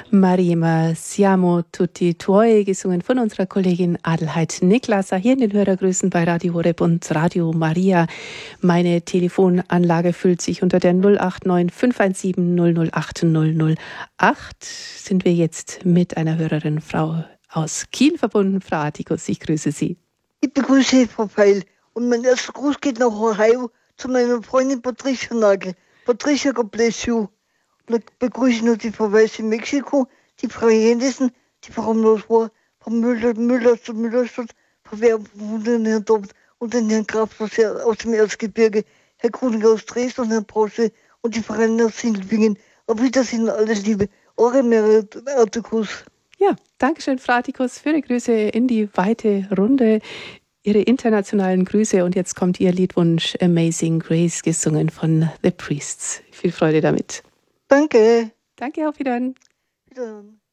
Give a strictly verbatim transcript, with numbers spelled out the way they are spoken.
Marima, siamo tutti tuoi, gesungen von unserer Kollegin Adelheid Niklasser hier in den Hörergrüßen bei Radio Horeb und Radio Maria. Meine Telefonanlage füllt sich unter der null acht neun fünf eins sieben null null acht null null acht. Sind wir jetzt mit einer Hörerin, Frau aus Kiel, verbunden. Frau Atticus, ich grüße Sie. Ich begrüße Frau Feil und mein erster Gruß geht nach Ohio zu meiner Freundin Patricia Nagel. Patricia, God bless you. Und begrüße noch die Frau Weiß in Mexiko, die Frau Jensen, die Frau Noswar, Frau Müller, Müller zu Müllerstadt, Frau Werber und den Herrn Dobbs und den Herrn Kraft aus, der, aus dem Erzgebirge, Herr Kuhn aus Dresden und Herrn Brause und die Frau aus Sindelfingen. Auf Wiedersehen, alles Liebe. Eure Merit Atticus. Ja, danke schön, Frau Atticus, für die Grüße in die weite Runde. Ihre internationalen Grüße und jetzt kommt Ihr Liedwunsch Amazing Grace, gesungen von The Priests. Viel Freude damit. Danke. Danke, auf Wiedersehen. Wiederhören.